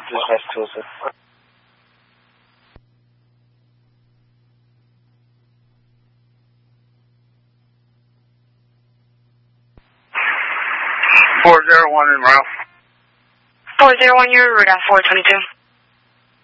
Dispatch 206. 401 in route. 401, you're route at 422.